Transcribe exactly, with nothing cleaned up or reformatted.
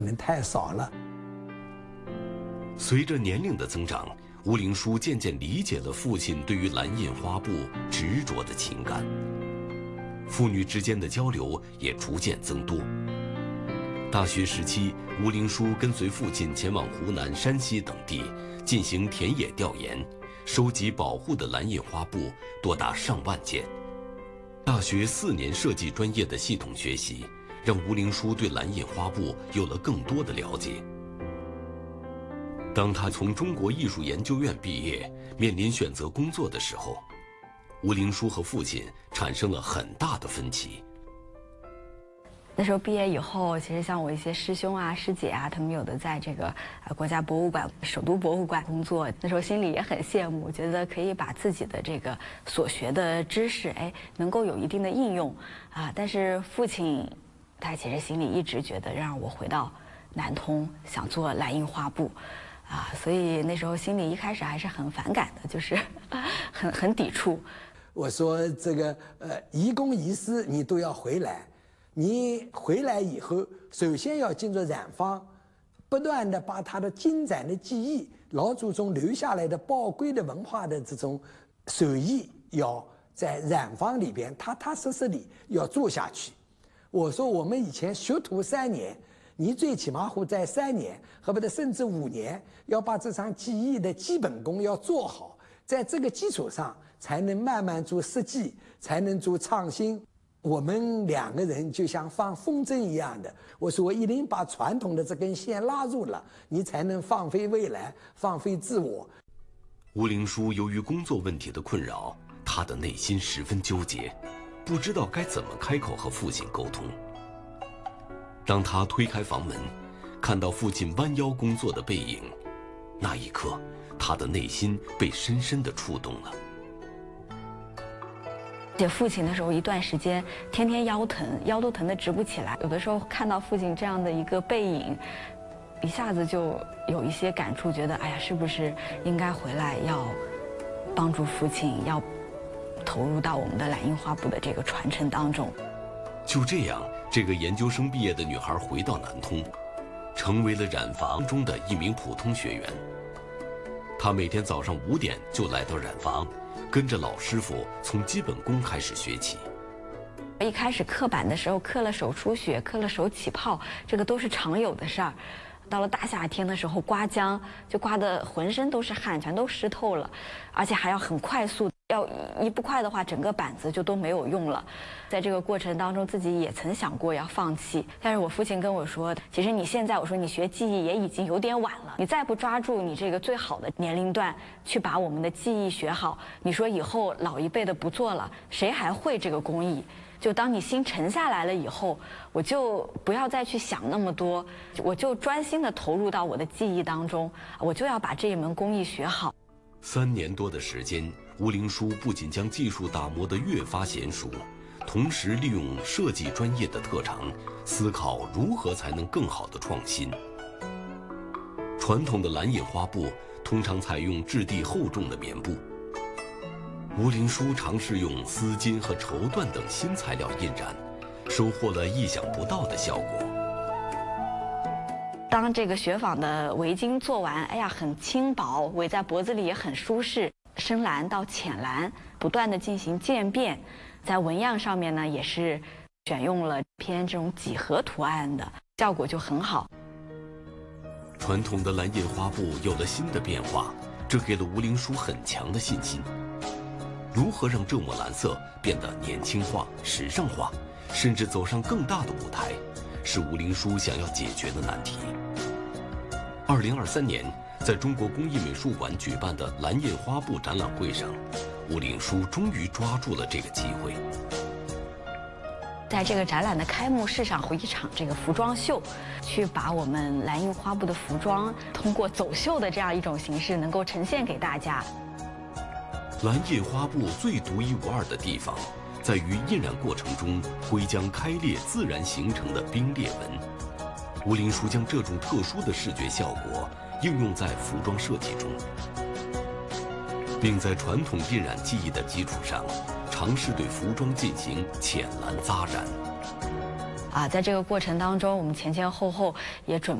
人太少了。 随着年龄的增长，吴灵书渐渐理解了父亲对于蓝印花布执着的情感，父女之间的交流也逐渐增多。大学时期，吴灵书跟随父亲前往湖南、山西等地进行田野调研，收集保护的蓝印花布多达上万件。大学四年设计专业的系统学习，让吴灵书对蓝印花布有了更多的了解。当他从中国艺术研究院毕业，面临选择工作的时候，吴灵书和父亲产生了很大的分歧。 那时候毕业以后，其实像我一些师兄啊、师姐啊，他们有的在这个呃国家博物馆、首都博物馆工作，那时候心里也很羡慕，觉得可以把自己的这个所学的知识，哎，能够有一定的应用啊。但是父亲，他其实心里一直觉得让我回到南通，想做蓝印花布。啊，所以那时候心里一开始还是很反感的，就是很很抵触。 我说这个呃，移公移私你都要回来，你回来以后，首先要进入染坊，不断的把他的精湛的技艺、老祖宗留下来的宝贵的文化的这种手艺，要在染坊里边踏踏实实地要做下去。我说我们以前学徒三年。你最起码会在三年，恨不得甚至五年，要把这场技艺的基本功要做好，在这个基础上，才能慢慢做设计，才能做创新。我们两个人就像放风筝一样的，我说我一定把传统的这根线拉住了，你才能放飞未来，放飞自我。 吴灵书由于工作问题的困扰，他的内心十分纠结，不知道该怎么开口和父亲沟通。当他推开房门，看到父亲弯腰工作的背影，那一刻，他的内心被深深地触动了。 且父亲那时候一段时间天天腰疼，腰都疼得直不起来。有的时候看到父亲这样的一个背影，一下子就有一些感触，觉得哎呀，是不是应该回来要帮助父亲，要投入到我们的蓝印花布的这个传承当中。 就这样，这个研究生毕业的女孩回到南通，成为了染坊中的一名普通学员。她每天早上五点就来到染坊，跟着老师傅从基本功开始学起。 一开始刻板的时候，刻了手出血，刻了手起泡，这个都是常有的事儿。到了大夏天的时候，刮浆就刮得浑身都是汗，全都湿透了，而且还要很快速，要一不快的话，整个板子就都没有用了。在这个过程当中，自己也曾想过要放弃，但是我父亲跟我说，其实你现在，我说你学技艺也已经有点晚了，你再不抓住你这个最好的年龄段去把我们的技艺学好，你说以后老一辈的不做了，谁还会这个工艺？就当你心沉下来了以后，我就不要再去想那么多，我就专心的投入到我的技艺当中，我就要把这一门工艺学好。 三年多的时间，吴灵书不仅将技术打磨得越发娴熟，同时利用设计专业的特长，思考如何才能更好的创新。传统的蓝印花布通常采用质地厚重的棉布，吴灵书尝试用丝巾和绸缎等新材料印染，收获了意想不到的效果。 当这个雪纺的围巾做完，哎呀，很轻薄，围在脖子里也很舒适。深蓝到浅蓝，不断的进行渐变，在纹样上面呢，也是选用了偏这种几何图案的，效果就很好。 传统的蓝印花布有了新的变化，这给了吴灵书很强的信心。如何让这抹蓝色变得年轻化、时尚化，甚至走上更大的舞台，是吴灵书想要解决的难题。二零二三年，在中国工艺美术馆举办的蓝印花布展览会上，吴灵书终于抓住了这个机会。 在这个展览的开幕式上，有一场这个服装秀，去把我们蓝印花布的服装通过走秀的这样一种形式，能够呈现给大家。 蓝印花布最独一无二的地方，在于印染过程中灰浆开裂自然形成的冰裂纹。吴灵书将这种特殊的视觉效果应用在服装设计中，并在传统印染技艺的基础上，尝试对服装进行浅蓝扎染。 啊，在这个过程当中，我们前前后后也准